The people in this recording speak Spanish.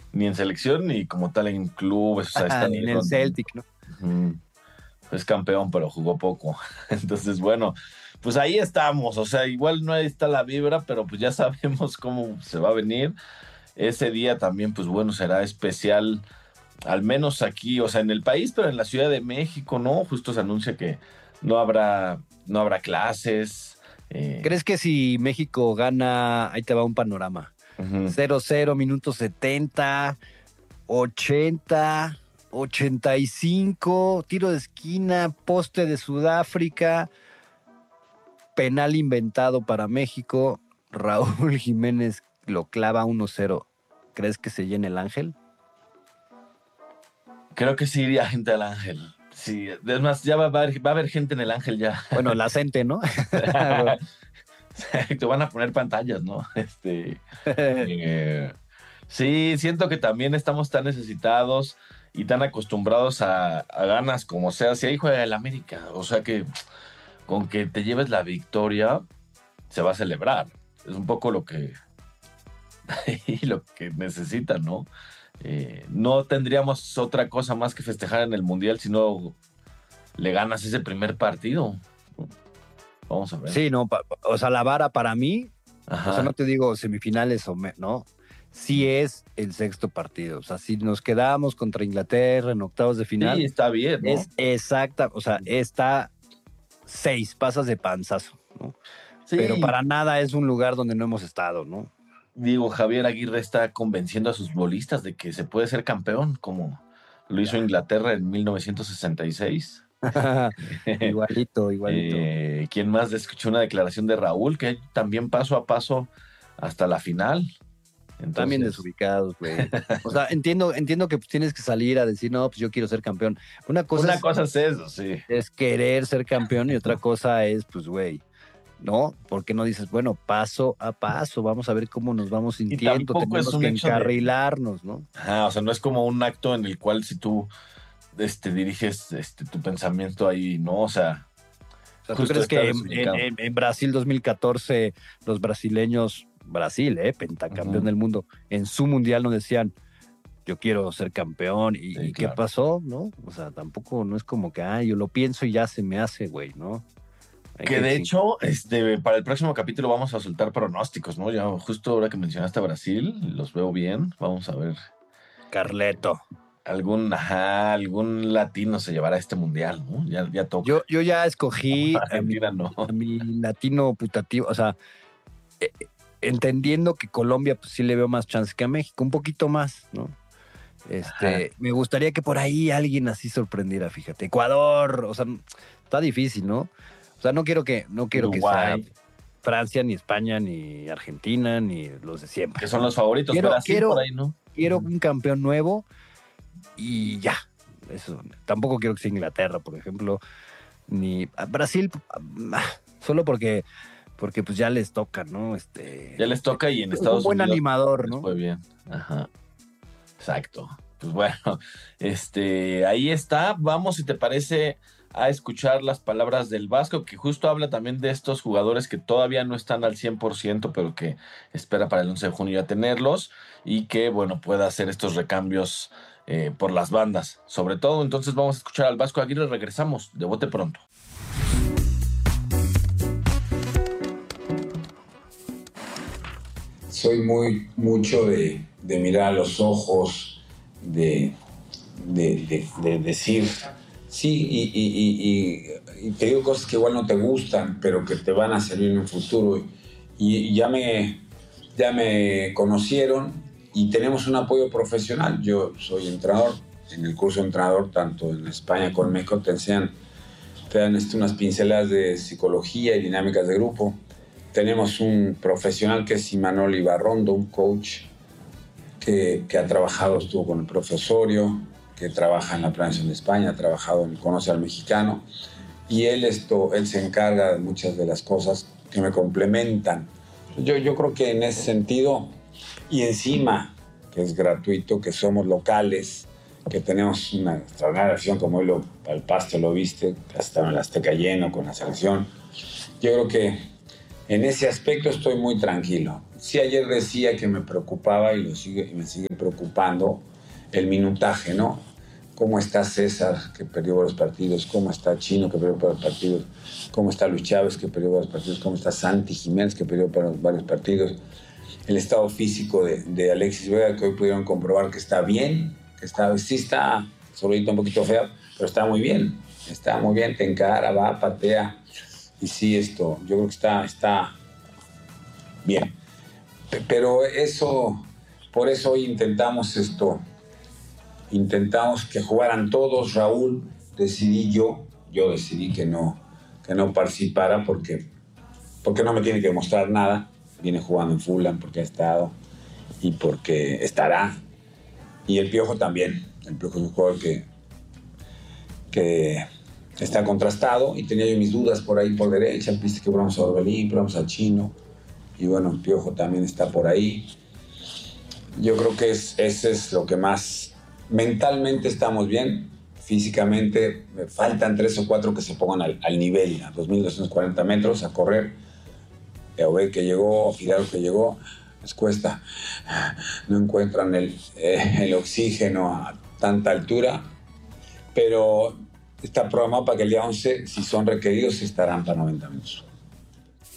ni en selección ni como tal en clubes, o sea, está Ni ahí en el Celtic, ¿no? es campeón, pero jugó poco. Entonces, bueno, pues ahí estamos, o sea, igual no está la vibra, pero pues ya sabemos cómo se va a venir. Ese día también, pues bueno, será especial, al menos aquí, o sea, en el país, pero en la Ciudad de México, ¿no? Justo se anuncia que no habrá clases. ¿Crees que si México gana, ahí te va un panorama? Ujú. 0-0, minuto 70, 80, 85, tiro de esquina, poste de Sudáfrica, penal inventado para México, Raúl Jiménez lo clava 1-0. ¿Crees que se llene el Ángel? Creo que sí iría gente al Ángel. Sí, es más, ya va a haber gente en el Ángel ya. Bueno, la gente, ¿no? Te van a poner pantallas, ¿no? Eh, sí, siento que también estamos tan necesitados y tan acostumbrados a ganas como sea. Si ahí juega el América, o sea que con que te lleves la victoria, se va a celebrar. Es un poco lo que necesitan, ¿no? No tendríamos otra cosa más que festejar en el Mundial si no le ganas ese primer partido. Vamos a ver. Sí, no, o sea, la vara para mí, o sea, no Ajá. te digo semifinales no, sí es el sexto partido. O sea, si nos quedamos contra Inglaterra en octavos de Sí, final, está bien, ¿no? es exacta, o sea, está 6 pasas de panzazo, ¿no? Pero Sí, para nada es un lugar donde no hemos estado, ¿no? digo, Javier Aguirre está convenciendo a sus bolistas de que se puede ser campeón, como lo hizo Inglaterra en 1966. Igualito, igualito. ¿Quién más escuchó una declaración de Raúl que también paso a paso hasta la final? También Entonces, desubicados, güey. O sea, entiendo que pues, tienes que salir a decir, no, pues yo quiero ser campeón. Una cosa una es, cosa es eso, sí. es querer ser campeón y otra cosa es, pues, güey, ¿no? Porque no dices, bueno, paso a paso, vamos a ver cómo nos vamos Y sintiendo, tampoco es tenemos un que hecho de, encarrilarnos, ¿no? ajá, o sea, no es como un acto en el cual si tú diriges tu pensamiento ahí, ¿no? O sea, O sea, ¿tú justo crees está que desubicado. en Brasil 2014 los brasileños, Brasil, pentacampeón Ujú. del mundo, en su mundial no decían, yo quiero ser campeón Sí, y qué claro. pasó, ¿no? O sea, tampoco no es como que, yo lo pienso y ya se me hace, güey, ¿no? Hay Que que de exigir. hecho, para el próximo capítulo vamos a soltar pronósticos, ¿no? Ya justo ahora que mencionaste a Brasil, los veo bien. Vamos a ver. Carleto. Algún latino se llevará este mundial, ¿no? Ya toca. Yo ya escogí Argentina no. a mi latino putativo, o sea, eh, entendiendo que Colombia pues sí le veo más chance que a México, un poquito más, ¿no? Ajá. Me gustaría que por ahí alguien así sorprendiera, fíjate. Ecuador, o sea, está difícil, ¿no? O sea, no quiero que sea Uruguay, Francia, ni España, ni Argentina, ni los de siempre, que son ¿no? los favoritos. Quiero, Brasil por quiero, ahí, ¿no? quiero un campeón nuevo y ya. Eso. Tampoco quiero que sea Inglaterra, por ejemplo, ni Brasil, solo porque pues ya les toca, ¿no? Ya les toca y en Es un Estados buen Unidos animador, les ¿no? fue bien. Ajá. Exacto. Pues bueno, ahí está. Vamos, si te parece, a escuchar las palabras del Vasco, que justo habla también de estos jugadores que todavía no están al 100%, pero que espera para el 11 de junio ya tenerlos y que, bueno, pueda hacer estos recambios por las bandas. Sobre todo, entonces vamos a escuchar al Vasco Aguirre. Regresamos de bote pronto. Soy mucho de mirar a los ojos, de decir, sí, y te digo cosas que igual no te gustan, pero que te van a servir en un futuro. Y ya me conocieron y tenemos un apoyo profesional. Yo soy entrenador, en el curso de entrenador, tanto en España como en México, te dan unas pinceladas de psicología y dinámicas de grupo. Tenemos un profesional que es Imanol Ibarrondo, un coach que ha trabajado, estuvo con el profesorio, que trabaja en la planeación de España, ha trabajado en Conoce al Mexicano, y él se encarga de muchas de las cosas que me complementan. Yo creo que en ese sentido, y encima, que es gratuito, que somos locales, que tenemos una extraordinaria afición, como hoy lo palpaste, lo viste, hasta en el Azteca lleno con la selección. Yo creo que en ese aspecto estoy muy tranquilo. sí ayer decía que me preocupaba y me sigue preocupando el minutaje, ¿no? ¿Cómo está César, que perdió varios partidos? ¿Cómo está Chino, que perdió varios partidos? ¿Cómo está Luis Chávez, que perdió varios partidos? ¿Cómo está Santi Jiménez, que perdió varios partidos? El estado físico de Alexis Vega, que hoy pudieron comprobar que está bien, sí está solito, un poquito feo, pero está muy bien, te encara, va, patea. Y sí, yo creo que está bien. Pero por eso hoy intentamos que jugaran todos. Raúl, yo decidí que no participara porque no me tiene que demostrar nada. Viene jugando en Fulham porque ha estado y porque estará. Y el Piojo también. El Piojo es un jugador que está contrastado y tenía yo mis dudas por ahí por derecha. Viste que probamos a Orbelín, probamos al Chino. Y bueno, el Piojo también está por ahí. Yo creo que ese es lo que más. Mentalmente estamos bien, físicamente me faltan 3 o 4 que se pongan al nivel, a 2.240 metros, a correr. Obed que llegó, Fidalgo que llegó, les cuesta. No encuentran el oxígeno a tanta altura, pero está programado para que el día 11, si son requeridos, estarán para 90 minutos.